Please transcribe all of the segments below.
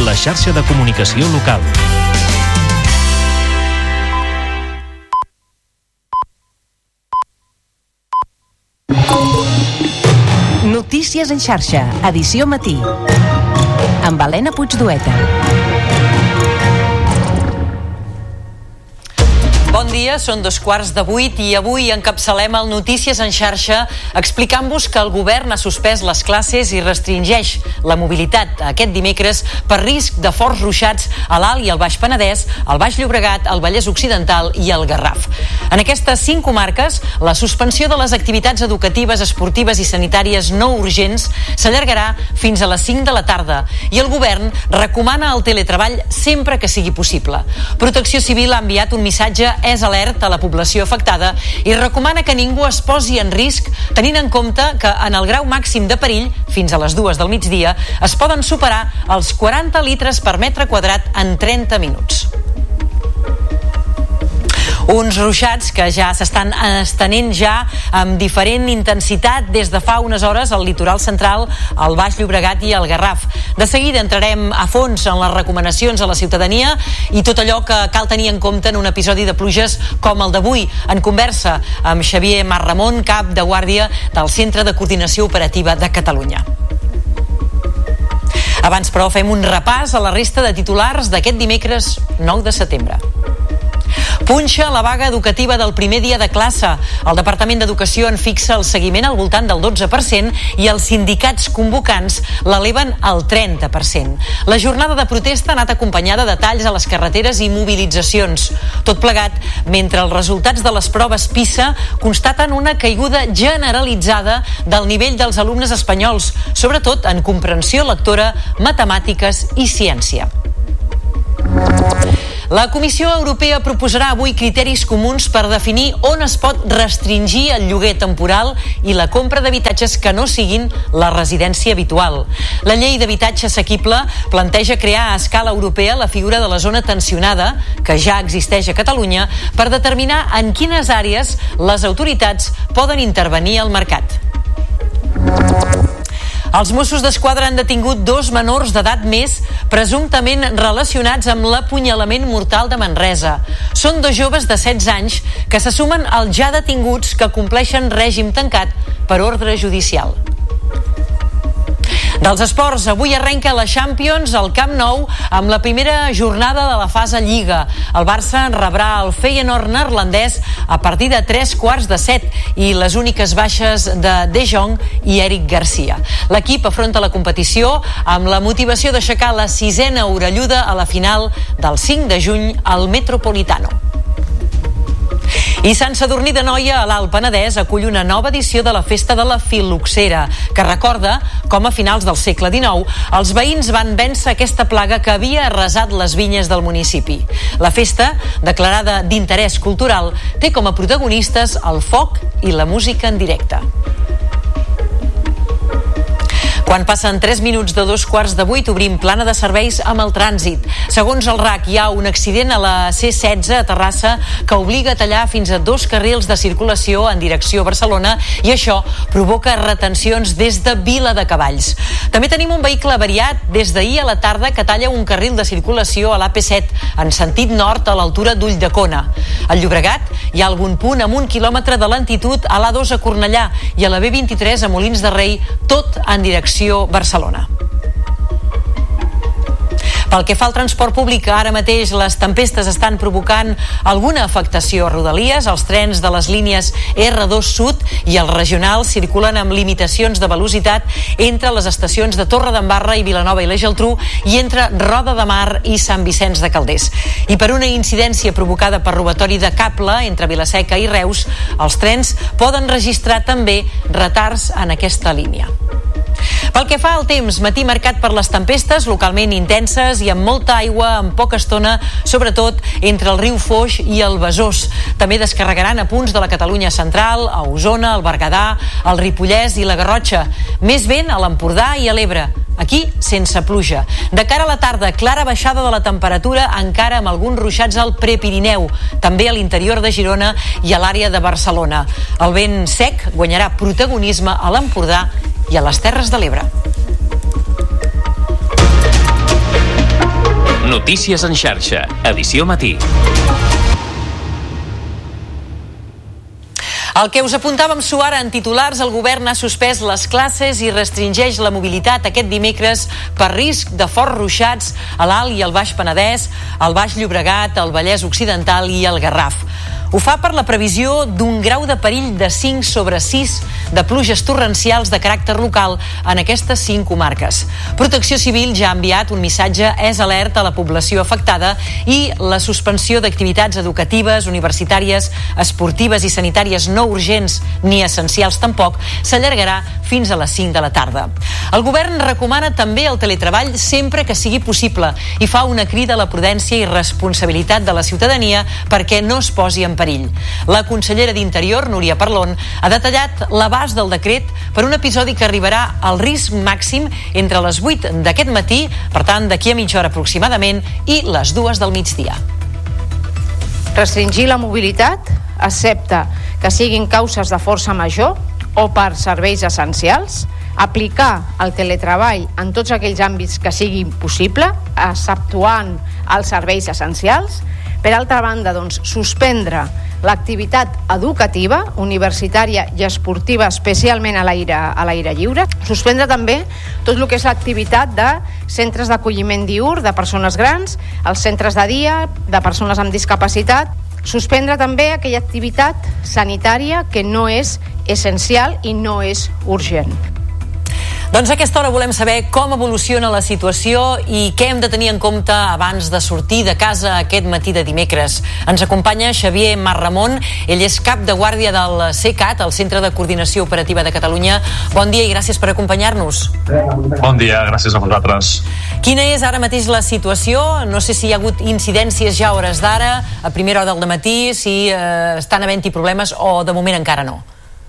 la xarxa de comunicació local. Notícies en xarxa, edició matí, amb Helena Puigdueta. Bon dia, són 7:15 i avui encapçalem el Notícies en xarxa explicant-vos que el govern ha suspès les classes i restringeix la mobilitat aquest dimecres per risc de forts ruixats a l'Alt i el Baix Penedès, al Baix Llobregat, al Vallès Occidental i al Garraf. En aquestes 5 comarques, la suspensió de les activitats educatives, esportives i sanitàries no urgents s'allargarà fins a les 5 de la tarda i el govern recomana el teletreball sempre que sigui possible. Protecció Civil ha enviat un missatge és alerta a la població afectada i recomana que ningú es posi en risc tenint en compte que en el grau màxim de perill, fins a les 2 del migdia, es poden superar els 40 litres per metre quadrat en 30 minuts. Uns ruixats que ja s'estan estenent ja amb diferent intensitat des de fa unes hores al litoral central, al Baix Llobregat i al Garraf. De seguida entrarem a fons en les recomanacions a la ciutadania i tot allò que cal tenir en compte en un episodi de pluges com el d'avui, en conversa amb Xavier Marramon, cap de guàrdia del Centre de Coordinació Operativa de Catalunya. Abans, però, fem un repàs a la resta de titulars d'aquest dimecres 9 de setembre. Punxa la vaga educativa del primer dia de classe. El Departament d'Educació en fixa el seguiment al voltant del 12% i els sindicats convocants l'eleven al 30%. La jornada de protesta ha anat acompanyada de talls a les carreteres i mobilitzacions. Tot plegat, mentre els resultats de les proves PISA constaten una caiguda generalitzada del nivell dels alumnes espanyols, sobretot en comprensió lectora, matemàtiques i ciència. La Comissió Europea proposarà avui criteris comuns per definir on es pot restringir el lloguer temporal i la compra d'habitatges que no siguin la residència habitual. La llei d'habitatge assequible planteja crear a escala europea la figura de la zona tensionada, que ja existeix a Catalunya, per determinar en quines àrees les autoritats poden intervenir al mercat. Els Mossos d'Esquadra han detingut 2 menors d'edat més, presumptament relacionats amb l'apunyalament mortal de Manresa. Són 2 joves de 16 anys que se sumen als ja detinguts que compleixen règim tancat per ordre judicial. Dels esports, avui arrenca la Champions al Camp Nou amb la primera jornada de la fase Lliga. El Barça rebrà el Feyenoord neerlandès a partir de 7:15 i les úniques baixes de Jong i Eric Garcia. L'equip afronta la competició amb la motivació d'aixecar la 6a orelluda a la final del 5 de juny al Metropolitano. I Sant Sadurní d'Anoia, a l'Alt Penedès, acull una nova edició de la Festa de la Fil·loxera, que recorda com a finals del segle XIX els veïns van vèncer aquesta plaga que havia arrasat les vinyes del municipi. La festa, declarada d'interès cultural, té com a protagonistes el foc i la música en directe. Quan passen 3 minuts de 7:15, obrim plana de serveis amb el trànsit. Segons el RAC, hi ha un accident a la C16 a Terrassa que obliga a tallar fins a 2 carrils de circulació en direcció a Barcelona i això provoca retencions des de Viladecavalls. També tenim un vehicle avariat des d'ahir a la tarda que talla un carril de circulació a l'AP7 en sentit nord a l'altura d'Ulldecona. Al Llobregat hi ha algun punt amb 1 quilòmetre de lentitud a l'A2 a Cornellà i a la B23 a Molins de Rei, tot en direcció Barcelona. Pel que fa al transport públic, ara mateix les tempestes estan provocant alguna afectació a Rodalies. Els trens de les línies R2 Sud i els regionals circulen amb limitacions de velocitat entre les estacions de Torredembarra i Vilanova i la Geltrú i entre Roda de Mar i Sant Vicenç de Calders. I per una incidència provocada per robatori de cable entre Vilaseca i Reus, els trens poden registrar també retards en aquesta línia. Pel que fa al temps, matí marcat per les tempestes, localment intenses i amb molta aigua en poca estona, sobretot entre el riu Foix i el Besòs. També descarregaran a punts de la Catalunya central, a Osona, al Berguedà, al Ripollès i la Garrotxa. Més vent a l'Empordà i a l'Ebre. Aquí, sense pluja. De cara a la tarda, clara baixada de la temperatura, encara amb alguns ruixats al Prepirineu, també a l'interior de Girona i a l'àrea de Barcelona. El vent sec guanyarà protagonisme a l'Empordà i a les Terres de l'Ebre. Notícies en xarxa, edició matí. El que us apuntàvem ara en titulars, el govern ha suspès les classes i restringeix la mobilitat aquest dimecres per risc de forts ruixats a l'Alt i el Baix Penedès, al Baix Llobregat, al Vallès Occidental i al Garraf. Ho fa per la previsió d'un grau de perill de 5/6 de pluges torrencials de caràcter local en aquestes 5 comarques. Protecció Civil ja ha enviat un missatge és alerta a la població afectada i la suspensió d'activitats educatives, universitàries, esportives i sanitàries no urgents ni essencials tampoc s'allargarà fins a les 5 de la tarda. El govern recomana també el teletreball sempre que sigui possible i fa una crida a la prudència i responsabilitat de la ciutadania perquè no es posi en perill. La consellera d'Interior, Núria Parlon, ha detallat l'abast del decret per un episodi que arribarà al risc màxim entre les 8 d'aquest matí, per tant d'aquí a mitja hora aproximadament, i les 2 del migdia. Restringir la mobilitat, excepte que siguin causes de força major o per serveis essencials, aplicar el teletreball en tots aquells àmbits que siguin possible, exceptuant els serveis essencials. Per altra banda, suspendre l'activitat educativa, universitària i esportiva, especialment a l'aire lliure. Suspendre també tot el que és l'activitat de centres d'acolliment diürn de persones grans, els centres de dia de persones amb discapacitat. Suspendre també aquella activitat sanitària que no és essencial i no és urgent. Doncs a aquesta hora volem saber com evoluciona la situació i què hem de tenir en compte abans de sortir de casa aquest matí de dimecres. Ens acompanya Xavier Marramon, ell és cap de guàrdia del CECAT, el Centre de Coordinació Operativa de Catalunya. Bon dia i gràcies per acompanyar-nos. Bon dia, gràcies a vosaltres. Quina és ara mateix la situació? No sé si hi ha hagut incidències ja a hores d'ara, a primera hora del matí, si estan havent-hi problemes o de moment encara no.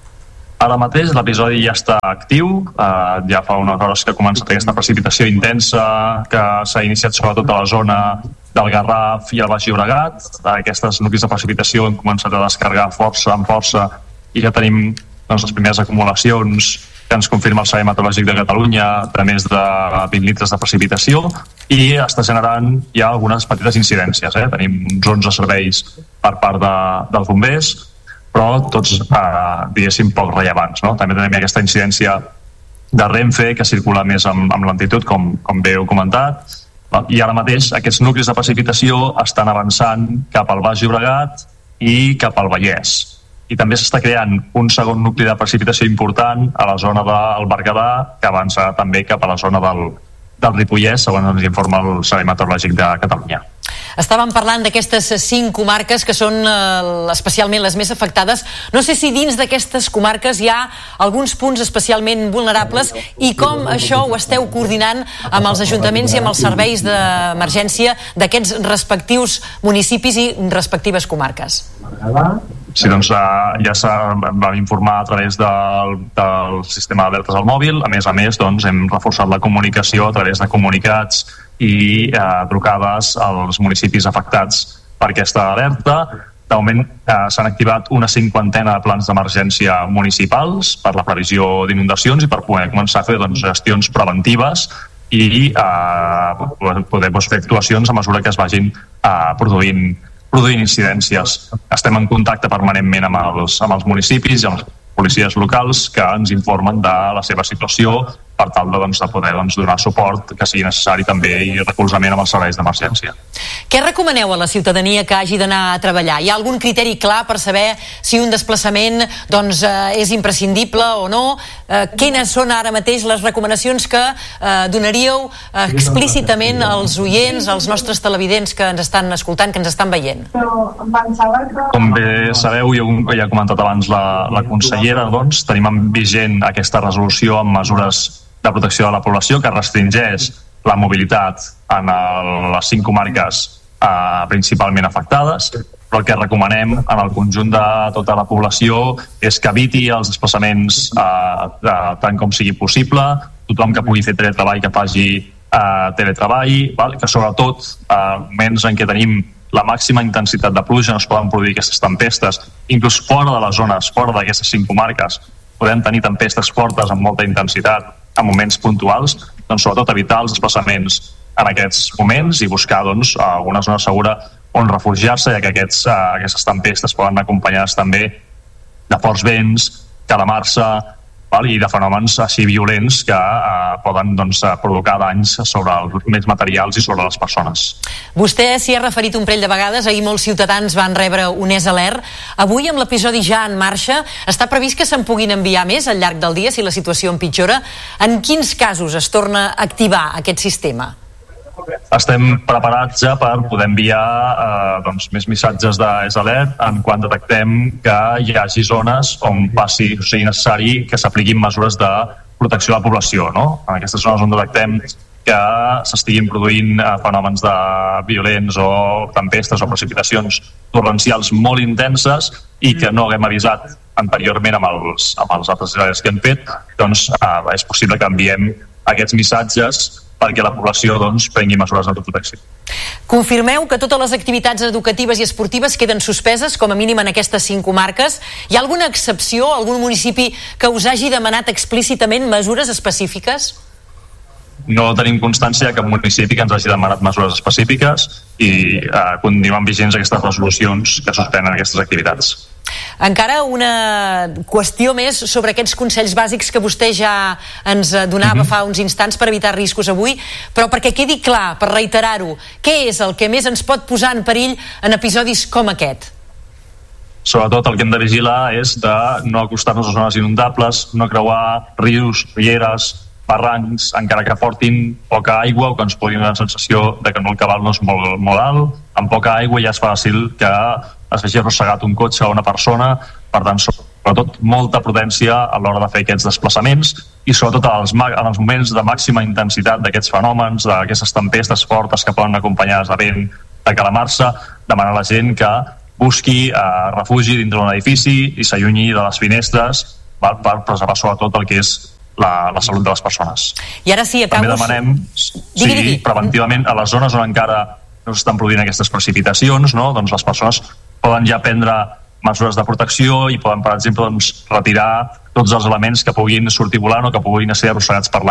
Ara mateix l'episodi ja està actiu, ja fa unes hores que ha començat aquesta precipitació intensa que s'ha iniciat sobretot a la zona del Garraf i el Baix Llobregat. Aquestes nuclis de precipitació han començat a descarregar amb força i ja tenim les primeres acumulacions que ens confirma el Servei Meteorològic de Catalunya de més de 20 litres de precipitació i està generant ja algunes petites incidències. Tenim uns 11 serveis per part dels bombers, però tots, diguéssim, poc rellevants, no? També tenim aquesta incidència de Renfe que circula més amb lentitud, com bé heu comentat, i ara mateix aquests nuclis de precipitació estan avançant cap al Baix Llobregat i cap al Vallès. I també s'està creant un segon nucli de precipitació important a la zona del Berguedà, que avança també cap a la zona del Ripollès, segons ens informa el Servei Meteorològic de Catalunya. Estàvem parlant d'aquestes 5 comarques que són especialment les més afectades. No sé si dins d'aquestes comarques hi ha alguns punts especialment vulnerables i com això ho esteu coordinant amb els ajuntaments i amb els serveis d'emergència d'aquests respectius municipis i respectives comarques. Sí, doncs ja vam informar a través del sistema d'alertes al mòbil. A més, doncs, hem reforçat la comunicació a través de comunicats i trucades als municipis afectats per aquesta alerta. De moment s'han activat una 50ena de plans d'emergència municipals per la previsió d'inundacions i per poder començar a fer gestions preventives i poder fer actuacions a mesura que es vagin produint incidències. Estem en contacte permanentment amb els municipis i amb les policies locals que ens informen de la seva situació per tal de poder donar suport que sigui necessari també i recolzament amb els serveis d'emergència. Què recomaneu a la ciutadania que hagi d'anar a treballar? Hi ha algun criteri clar per saber si un desplaçament és imprescindible o no? Quines són ara mateix les recomanacions que donaríeu explícitament als oients, als nostres televidents que ens estan escoltant, que ens estan veient? Com bé sabeu, ja ha comentat abans la consellera, tenim vigent aquesta resolució amb mesures de protecció de la població que restringeix la mobilitat en les 5 comarques principalment afectades, però el que recomanem en el conjunt de tota la població és que eviti els desplaçaments tant com sigui possible, tothom que pugui fer teletreball que faci teletreball, que sobretot en moments en què tenim la màxima intensitat de pluja no es poden produir aquestes tempestes, inclús fora de les zones, fora d'aquestes 5 comarques podem tenir tempestes fortes amb molta intensitat en moments puntuals, doncs sobretot evitar els desplaçaments en aquests moments i buscar una zona segura on refugiar-se, ja que aquestes tempestes poden acompanyar-se també de forts vents, calamarsa, i de fenòmens així violents que poden provocar danys sobre els béns materials i sobre les persones. Vostè s'hi ha referit un parell de vegades. Ahir molts ciutadans van rebre un alert. Avui, amb l'episodi ja en marxa, està previst que se'n puguin enviar més al llarg del dia si la situació empitjora. En quins casos es torna a activar aquest sistema? Estem preparats ja per poder enviar més missatges d'alert en quan detectem que hi hagi zones on sigui necessari que s'apliquin mesures de protecció de la població, no? En aquestes zones on detectem que s'estiguin produint fenòmens violents o tempestes o precipitacions torrencials molt intenses i que no haguem avisat anteriorment amb els altres alerts que hem fet, és possible que enviem aquests missatges perquè la població prengui mesures d'autoprotecció. Confirmeu que totes les activitats educatives i esportives queden suspeses, com a mínim en aquestes 5 comarques. Hi ha alguna excepció, algun municipi que us hagi demanat explícitament mesures específiques? No tenim constància de cap municipi que ens hagi demanat mesures específiques i continuen vigents aquestes resolucions que suspenen aquestes activitats. Encara una qüestió més sobre aquests consells bàsics que vostè ja ens donava fa uns instants per evitar riscos avui, però perquè quedi clar, per reiterar-ho, què és el que més ens pot posar en perill en episodis com aquest? Sobretot el que hem de vigilar és de no acostar-nos a zones inundables, no creuar rius, rieres, barrancs, encara que portin poca aigua o que ens pugui donar la sensació de que el cabal no és molt alt. Amb poca aigua ja és fàcil que es vegi arrossegat un cotxe o una persona. Per tant, sobretot molta prudència a l'hora de fer aquests desplaçaments i sobretot en els moments de màxima intensitat d'aquests fenòmens, d'aquestes tempestes fortes que poden acompanyar-se de vent, de calamarsa, demanar a la gent que busqui refugi dintre d'un edifici i s'allunyi de les finestres per preservar sobretot el que és la salut de les persones. I ara sí, acabo... També demanem, preventivament, a les zones on encara no s'estan produint aquestes precipitacions, doncs les persones poden ja prendre mesures de protecció i poden, per exemple, retirar tots els elements que puguin sortir volant o que puguin ser arrossegats per l'aigua